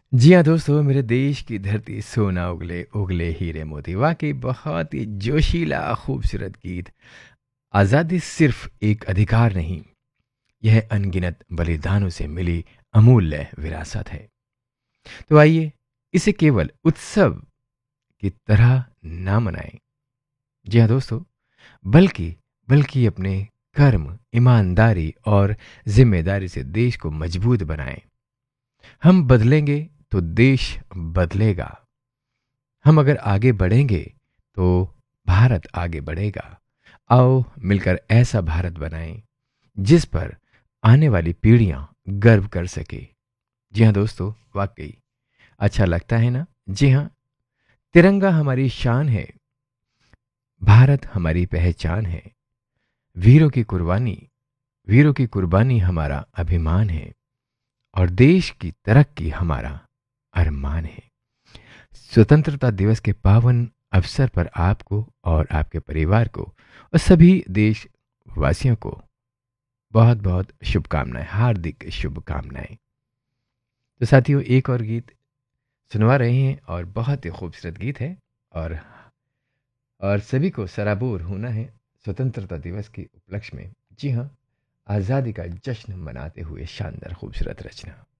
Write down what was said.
जी हाँ दोस्तों, मेरे देश की धरती सोना उगले उगले हीरे मोती। वाकई बहुत ही जोशीला खूबसूरत गीत। आज़ादी सिर्फ एक अधिकार नहीं, यह अनगिनत बलिदानों से मिली अमूल्य विरासत है। तो आइए इसे केवल उत्सव की तरह ना मनाएं। जी हाँ दोस्तों, बल्कि बल्कि अपने कर्म, ईमानदारी और जिम्मेदारी से देश को मजबूत बनाएं। हम बदलेंगे तो देश बदलेगा। हम अगर आगे बढ़ेंगे तो भारत आगे बढ़ेगा। आओ मिलकर ऐसा भारत बनाएं जिस पर आने वाली पीढ़ियां गर्व कर सके। जी हाँ दोस्तों, वाकई अच्छा लगता है ना। जी हाँ, तिरंगा हमारी शान है, भारत हमारी पहचान है। वीरों की कुर्बानी, वीरों की कुर्बानी हमारा अभिमान है और देश की तरक्की हमारा अरमान है। स्वतंत्रता दिवस के पावन अवसर पर आपको और आपके परिवार को और सभी देशवासियों को बहुत बहुत शुभकामनाएं, हार्दिक शुभकामनाएं। तो साथियों, एक और गीत सुनवा रहे हैं और बहुत ही खूबसूरत गीत है। और और सभी को सराबोर होना है स्वतंत्रता दिवस के उपलक्ष्य में। जी हाँ, आज़ादी का जश्न मनाते हुए शानदार खूबसूरत रचना।